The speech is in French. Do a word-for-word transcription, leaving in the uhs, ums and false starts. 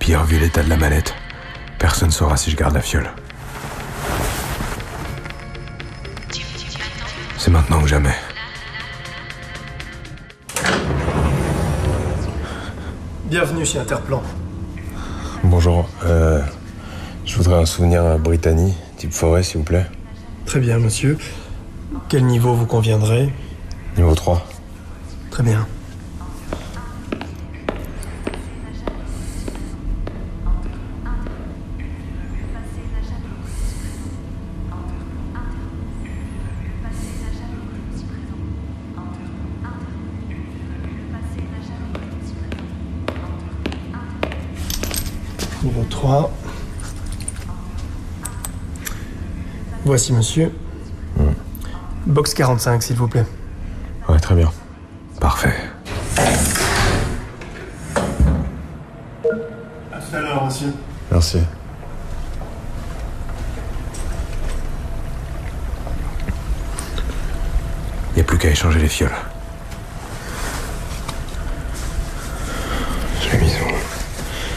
pire, vu l'état de la mallette. Personne saura si je garde la fiole. C'est maintenant ou jamais. Bienvenue chez Interplan. Bonjour, euh, je voudrais un souvenir à Brittany, type forêt s'il vous plaît. Très bien, monsieur. Quel niveau vous conviendrait? Niveau trois. Très bien. Niveau trois. Voici, monsieur. Mmh. Box quarante-cinq, s'il vous plaît. Ouais, très bien. Parfait. À tout à l'heure, monsieur. Merci. Y a plus qu'à échanger les fioles.